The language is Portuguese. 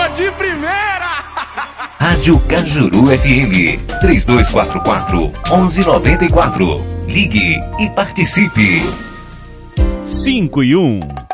de primeira! Rádio Cajuru FM 3244-1194. Ligue e participe. 5 e 1.